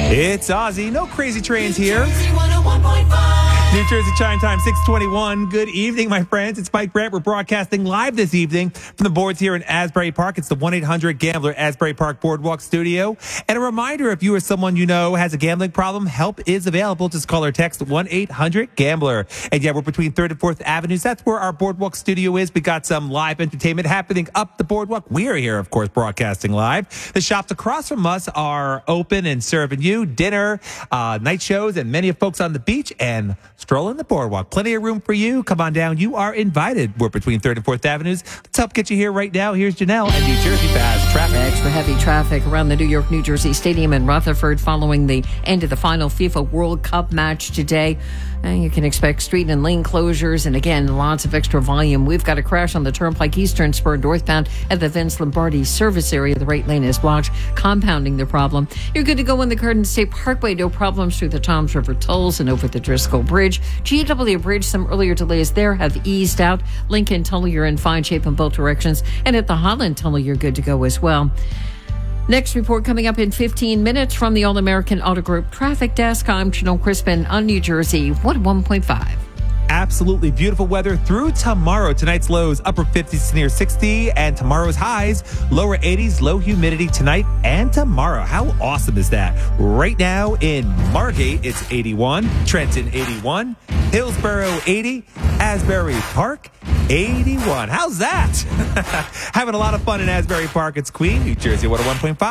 It's Ozzy. No crazy trains here. New Jersey Chime Time, 6:21. Good evening, my friends. It's Mike Brandt. We're broadcasting live this evening from the boards here in Asbury Park. It's the 1-800-GAMBLER Asbury Park Boardwalk Studio. And a reminder, if you or someone you know has a gambling problem, help is available. Just call or text 1-800-GAMBLER. And yeah, we're between 3rd and 4th Avenues. That's where our Boardwalk Studio is. We got some live entertainment happening up the boardwalk. We are here, of course, broadcasting live. The shops across from us are open and serving you dinner, night shows, and many of folks on the beach and strolling the boardwalk. Plenty of room for you. Come on down. You are invited. We're between 3rd and 4th Avenues. Let's help get you here right now. Here's Janelle and New Jersey Fast Traffic. Extra heavy traffic around the New York, New Jersey Stadium in Rutherford following the end of the final FIFA World Cup match today. And you can expect street and lane closures and, again, lots of extra volume. We've got a crash on the Turnpike Eastern Spur northbound at the Vince Lombardi service area. The right lane is blocked, compounding the problem. You're good to go on the Garden State Parkway. No problems through the Toms River tolls and over the Driscoll Bridge. GW Bridge, some earlier delays there have eased out. Lincoln Tunnel, you're in fine shape in both directions. And at the Holland Tunnel, you're good to go as well. Next report coming up in 15 minutes from the All-American Auto Group Traffic Desk. I'm Janelle Crispin on New Jersey 101.5. Absolutely beautiful weather through tomorrow. Tonight's lows, upper 50s to near 60, and tomorrow's highs, lower 80s, low humidity tonight and tomorrow. How awesome is that? Right now in Margate, it's 81, Trenton 81, Hillsborough 80, Asbury Park 81. How's that? Having a lot of fun in Asbury Park. It's Queen, New Jersey 101.5.